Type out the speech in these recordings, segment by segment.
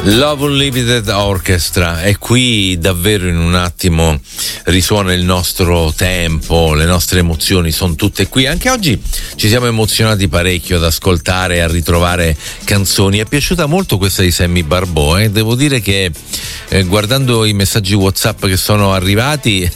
Love Unlimited Orchestra, e qui davvero in un attimo risuona il nostro tempo, le nostre emozioni sono tutte qui. Anche oggi ci siamo emozionati parecchio ad ascoltare e a ritrovare canzoni. È piaciuta molto questa di Sammy Barbò, devo dire che guardando i messaggi WhatsApp che sono arrivati,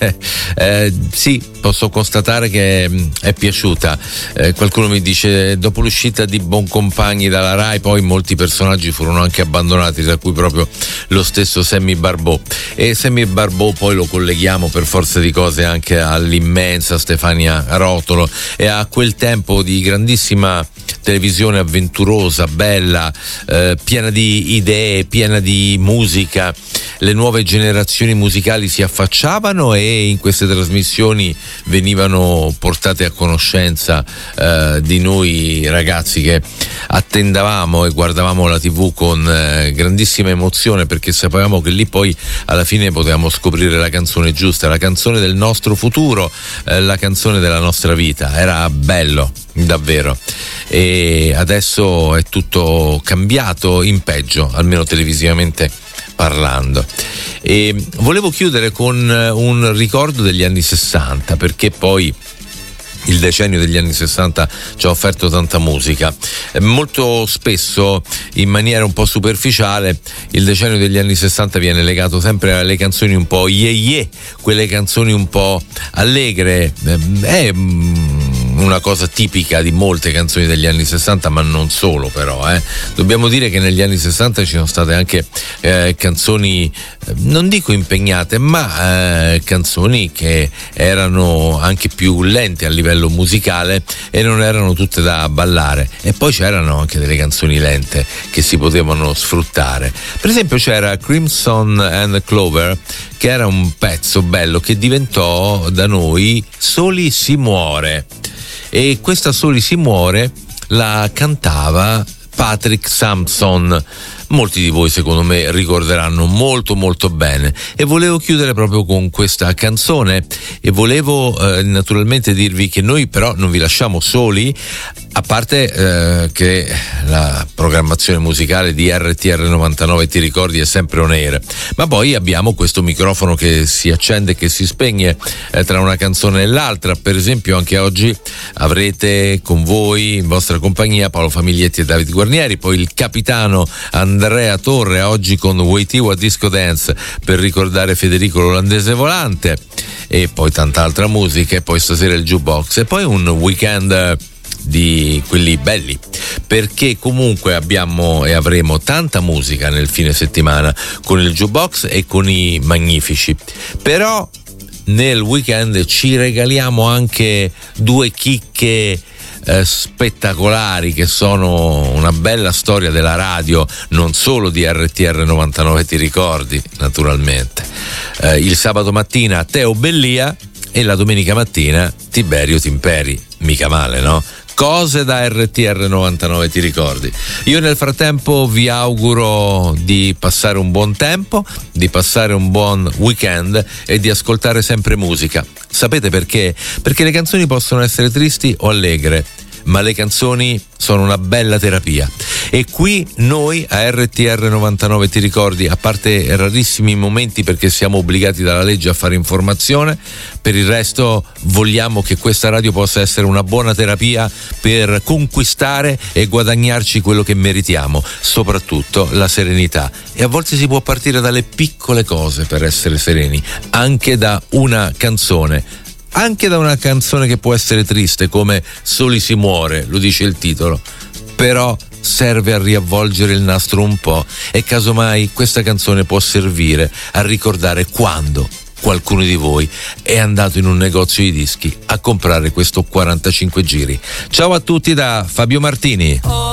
sì, posso constatare che è piaciuta. Qualcuno mi dice: dopo l'uscita di Boncompagni dalla Rai poi molti personaggi furono anche abbandonati, tra cui proprio lo stesso Sammy Barbò. E Sammy Barbò poi lo colleghiamo per forza di cose anche all'immensa Stefania Rotolo e a quel tempo di grandissima televisione avventurosa, bella, piena di idee, piena di musica. Le nuove generazioni musicali si affacciavano e in queste trasmissioni venivano portate a conoscenza di noi ragazzi che attendavamo e guardavamo la TV con grandissima emozione, perché sapevamo che lì poi alla fine potevamo scoprire la canzone giusta, la canzone del nostro futuro, la canzone della nostra vita. Era bello, davvero. E adesso è tutto cambiato in peggio, almeno televisivamente parlando. E volevo chiudere con un ricordo degli anni 60, perché poi il decennio degli anni 60 ci ha offerto tanta musica. Molto spesso, in maniera un po' superficiale, il decennio degli anni 60 viene legato sempre alle canzoni un po' ye, quelle canzoni un po' allegre. È una cosa tipica di molte canzoni degli anni 60, ma non solo, però dobbiamo dire che negli anni 60 ci sono state anche canzoni, non dico impegnate, ma canzoni che erano anche più lente a livello musicale e non erano tutte da ballare. E poi c'erano anche delle canzoni lente che si potevano sfruttare. Per esempio c'era Crimson and Clover, che era un pezzo bello che diventò da noi Soli si muore. E questa Soli si muore la cantava Patrick Sampson. Molti di voi secondo me ricorderanno molto molto bene, e volevo chiudere proprio con questa canzone e volevo naturalmente dirvi che noi però non vi lasciamo soli, a parte che la programmazione musicale di RTR 99 Ti ricordi è sempre on air, ma poi abbiamo questo microfono che si accende e che si spegne tra una canzone e l'altra. Per esempio anche oggi avrete con voi in vostra compagnia Paolo Famiglietti e Davide Guarnieri, poi il capitano Andrea Torre oggi con Waitiwa Disco Dance per ricordare Federico l'olandese volante, e poi tanta altra musica, e poi stasera il jukebox, e poi un weekend di quelli belli, perché comunque abbiamo e avremo tanta musica nel fine settimana con il jukebox e con i magnifici. Però nel weekend ci regaliamo anche due chicche spettacolari, che sono una bella storia della radio, non solo di RTR 99 Ti ricordi, naturalmente. Il sabato mattina Teo Bellia e la domenica mattina Tiberio Timperi. Mica male, no? Cose da RTR 99 Ti ricordi. Io nel frattempo vi auguro di passare un buon tempo, di passare un buon weekend e di ascoltare sempre musica. Sapete perché? Perché le canzoni possono essere tristi o allegre, ma le canzoni sono una bella terapia. E qui noi a RTR 99 Ti ricordi, a parte rarissimi momenti perché siamo obbligati dalla legge a fare informazione, per il resto vogliamo che questa radio possa essere una buona terapia per conquistare e guadagnarci quello che meritiamo, soprattutto la serenità. E a volte si può partire dalle piccole cose per essere sereni, anche da una canzone. Anche da una canzone che può essere triste, come Soli si muore, lo dice il titolo, però serve a riavvolgere il nastro un po', e casomai questa canzone può servire a ricordare quando qualcuno di voi è andato in un negozio di dischi a comprare questo 45 giri. Ciao a tutti da Fabio Martini.